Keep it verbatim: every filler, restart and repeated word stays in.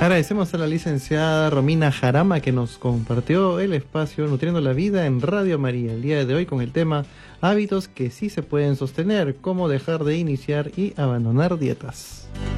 Agradecemos a la licenciada Romina Jarama que nos compartió el espacio Nutriendo la Vida en Radio María el día de hoy con el tema hábitos que sí se pueden sostener, cómo dejar de iniciar y abandonar dietas.